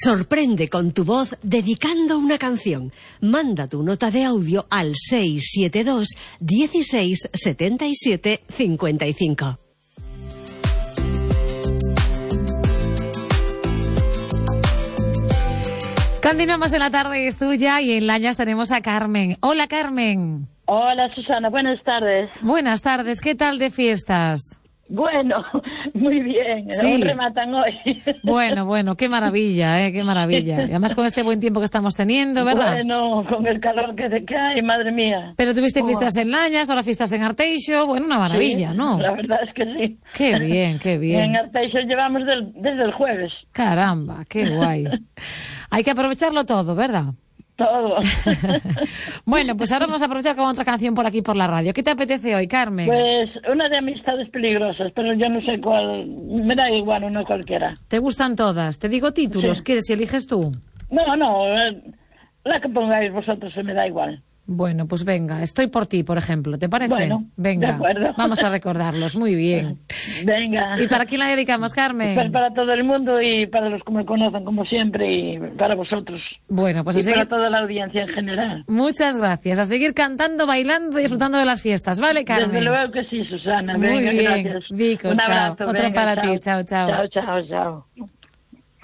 Sorprende con tu voz dedicando una canción. Manda tu nota de audio al 672 16 77 55. Continuamos en La Tarde es Tuya y en Lañas tenemos a Carmen. Hola, Carmen. Hola, Susana, buenas tardes. Buenas tardes, ¿qué tal de fiestas? Bueno, muy bien, sí. Aún rematan hoy. Bueno, qué maravilla, qué maravilla. Y además con este buen tiempo que estamos teniendo, ¿verdad? Bueno, con el calor que hay, madre mía. Pero tuviste fiestas en Lañas, ahora fiestas en Arteixo, bueno, una maravilla, sí, ¿no? La verdad es que sí. Qué bien, qué bien. En Arteixo llevamos desde el jueves. Caramba, qué guay. Hay que aprovecharlo todo, ¿verdad? Todo. Bueno, pues ahora vamos a aprovechar con otra canción por aquí por la radio. ¿Qué te apetece hoy, Carmen? Pues una de Amistades Peligrosas, pero yo no sé cuál. Me da igual, una cualquiera. ¿Te gustan todas? Te digo títulos, Sí. ¿quieres si eliges tú? No, la que pongáis vosotros se me da igual. Bueno, pues venga, Estoy por ti, por ejemplo, ¿te parece? Bueno, venga, de acuerdo. Vamos a recordarlos, muy bien. Venga. ¿Y para quién la dedicamos, Carmen? Pues para todo el mundo y para los que me conocen como siempre y para vosotros. Bueno, pues y para toda la audiencia en general. Muchas gracias. A seguir cantando, bailando y disfrutando de las fiestas, ¿vale, Carmen? Desde luego que sí, Susana. Muy venga, bien. Gracias. Vicos, Un abrazo. Chao. Otro venga, para chao. ti. Chao, chao. Chao.